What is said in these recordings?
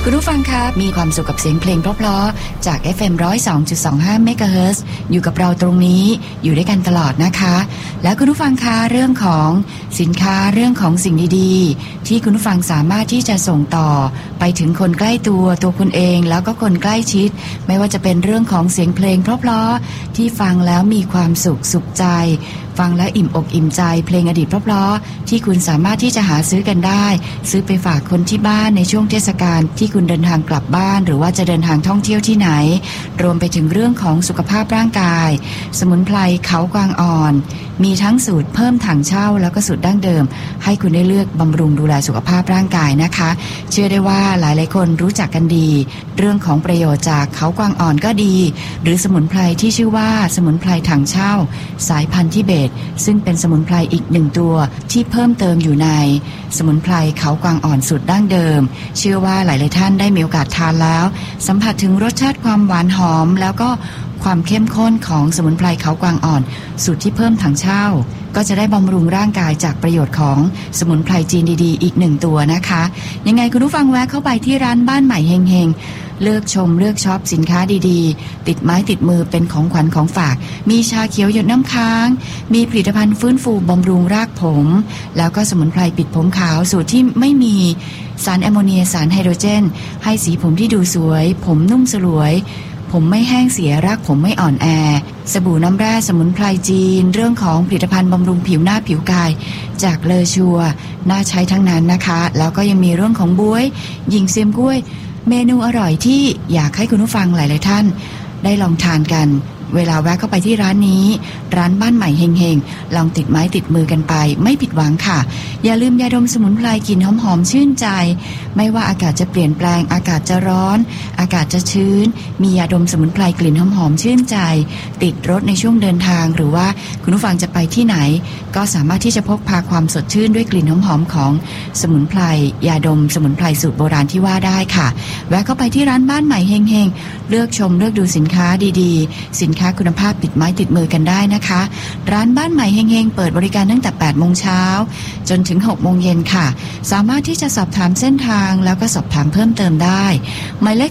คุณผู้ฟังครับมีความสุขกับเสียงเพลงเพราะๆจาก FM 102.25 เมกะเฮิรตซ์อยู่กับเราตรงนี้อยู่ด้วยกันตลอดนะคะแล้วคุณผู้ฟังคะเรื่องของสินค้าเรื่องของสิ่งดีๆที่คุณผู้ฟังสามารถที่จะส่งต่อไปถึงคนใกล้ตัวคุณเองแล้วก็คนใกล้ชิดไม่ว่าจะเป็นเรื่องของเสียงเพลงเพราะๆที่ฟังแล้วมีความสุขใจฟังแล้วอิ่มอกอิ่มใจเพลงอดีตเพราะๆที่คุณสามารถที่จะหาซื้อกันได้ซื้อไปฝากคนที่บ้านในช่วงเทศกาลที่คุณเดินทางกลับบ้านหรือว่าจะเดินทางท่องเที่ยวที่ไหนรวมไปถึงเรื่องของสุขภาพร่างกายสมุนไพรเขากวางอ่อนมีทั้งสูตรเพิ่มถังเช่าแล้วก็สูตรดั้งเดิมให้คุณได้เลือกบำรุงดูแลสุขภาพร่างกายนะคะเชื่อได้ว่าหลายๆคนรู้จักกันดีเรื่องของประโยชน์จากเขากวางอ่อนก็ดีหรือสมุนไพรที่ชื่อว่าสมุนไพรถังเช่าสายพันธุ์ทิเบตซึ่งเป็นสมุนไพรอีกหนึ่งตัวที่เพิ่มเติมอยู่ในสมุนไพรเขากวางอ่อนสูตรดั้งเดิมเชื่อว่าหลายๆท่านได้มีโอกาสทานแล้วสัมผัสถึงรสชาติความหวานหอมแล้วก็ความเข้มข้นของสมุนไพรเขากวางอ่อนสูตรที่เพิ่มถังเช่าก็จะได้บำรุงร่างกายจากประโยชน์ของสมุนไพรจีนดีๆอีกหนึ่งตัวนะคะยังไงคุณผู้ฟังแวะเข้าไปที่ร้านบ้านใหม่เฮงๆเลือกชมเลือกช็อปสินค้าดีๆติดไม้ติดมือเป็นของขวัญของฝากมีชาเขียวหยดน้ำค้างมีผลิตภัณฑ์ฟื้นฟูบำรุงรากผมแล้วก็สมุนไพรปิดผมขาวสูตรที่ไม่มีสารแอมโมเนียสารไฮโดรเจนให้สีผมที่ดูสวยผมนุ่มสลวยผมไม่แห้งเสียรากผมไม่อ่อนแอสบู่น้ำแร่สมุนไพรจีนเรื่องของผลิตภัณฑ์บำรุงผิวหน้าผิวกายจากเลอชัวน่าใช้ทั้งนั้นนะคะแล้วก็ยังมีเรื่องของบ๊วยหญิงเซียมกล้วยเมนูอร่อยที่อยากให้คุณผู้ฟังหลายๆท่านได้ลองทานกันเวลาแวะเข้าไปที่ร้านนี้ร้านบ้านใหม่เฮงๆลองติดไม้ติดมือกันไปไม่ผิดหวังค่ะอย่าลืมยาดมสมุนไพรกลิ่นหอมๆชื่นใจไม่ว่าอากาศจะเปลี่ยนแปลงอากาศจะร้อนอากาศจะชื้นมียาดมสมุนไพรกลิ่นหอมๆชื่นใจติดรถในช่วงเดินทางหรือว่าคุณผู้ฟังจะไปที่ไหนก็สามารถที่จะพกพาความสดชื่นด้วยกลิ่นหอมๆของสมุนไพรยาดมสมุนไพรสูตรโบราณที่ว่าได้ค่ะแวะเข้าไปที่ร้านบ้านใหม่เฮงๆเลือกชมเลือกดูสินค้าดีๆสินค้าคุณภาพติดไม้ติดมือกันได้นะคะร้านบ้านใหม่เฮงๆเปิดบริการตั้งแต่ 8 โมงเช้าจนถึง 6 โมงเย็นค่ะสามารถที่จะสอบถามเส้นทางแล้วก็สอบถามเพิ่มเติมได้หมายเลข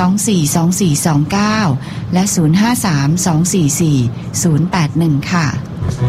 053-242429และ053-244-081ค่ะ